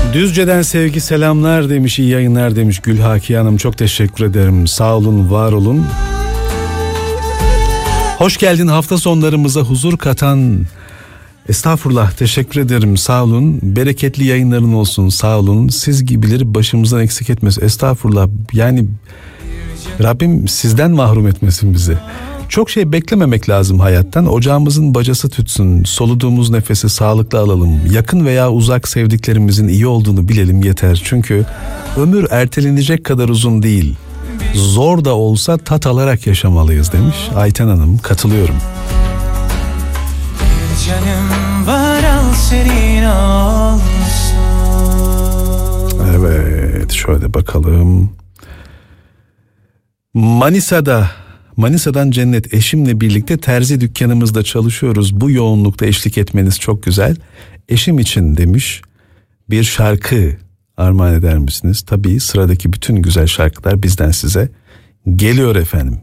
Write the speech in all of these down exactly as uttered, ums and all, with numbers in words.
Düzce'den sevgi selamlar demiş, iyi yayınlar demiş Gülhaki Hanım. Çok teşekkür ederim. Sağ olun, var olun. Hoş geldin hafta sonlarımıza huzur katan. Estağfurullah, teşekkür ederim, sağ olun. Bereketli yayınların olsun, sağ olun. Siz gibileri başımızdan eksik etmesin. Estağfurullah, yani Rabbim sizden mahrum etmesin bizi. Çok şey beklememek lazım hayattan. Ocağımızın bacası tütsün, soluduğumuz nefesi sağlıklı alalım. Yakın veya uzak sevdiklerimizin iyi olduğunu bilelim yeter. Çünkü ömür ertelenecek kadar uzun değil. Zor da olsa tat alarak yaşamalıyız demiş Ayten Hanım. Katılıyorum. Canım var, al senin olsun. Evet, şöyle bakalım. Manisa'da Manisa'dan Cennet, eşimle birlikte terzi dükkanımızda çalışıyoruz. Bu yoğunlukta eşlik etmeniz çok güzel. Eşim için demiş bir şarkı armağan eder misiniz? Tabii, sıradaki bütün güzel şarkılar bizden size geliyor efendim.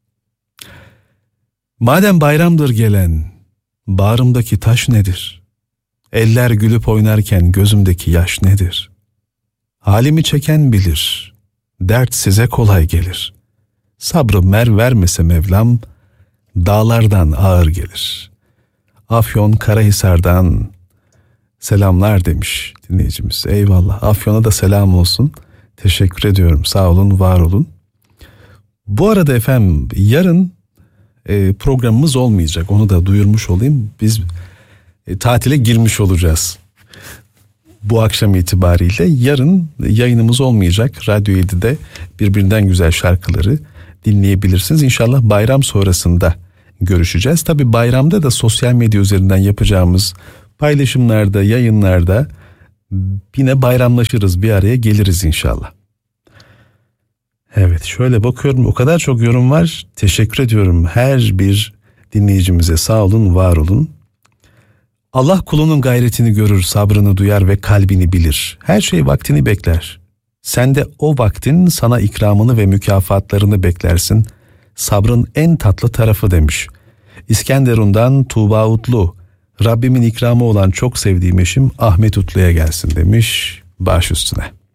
Madem bayramdır gelen, bağrımdaki taş nedir? Eller gülüp oynarken gözümdeki yaş nedir? Halimi çeken bilir, dert size kolay gelir. Sabrı mer vermese Mevlam, dağlardan ağır gelir. Afyon Karahisar'dan selamlar demiş dinleyicimiz. Eyvallah, Afyon'a da selam olsun. Teşekkür ediyorum, sağ olun, var olun. Bu arada efendim yarın e, programımız olmayacak, onu da duyurmuş olayım. Biz e, tatile girmiş olacağız. Bu akşam itibariyle yarın yayınımız olmayacak. Radyo yedide birbirinden güzel şarkıları dinleyebilirsiniz. İnşallah bayram sonrasında görüşeceğiz. Tabii bayramda da sosyal medya üzerinden yapacağımız paylaşımlarda, yayınlarda yine bayramlaşırız, bir araya geliriz inşallah. Evet, şöyle bakıyorum, o kadar çok yorum var. Teşekkür ediyorum her bir dinleyicimize, sağ olun, var olun. Allah kulunun gayretini görür, sabrını duyar ve kalbini bilir. Her şey vaktini bekler. Sen de o vaktin sana ikramını ve mükafatlarını beklersin. Sabrın en tatlı tarafı demiş. İskenderun'dan Tuğba Utlu. Rabbimin ikramı olan çok sevdiğim eşim Ahmet Utlu'ya gelsin demiş. Baş üstüne.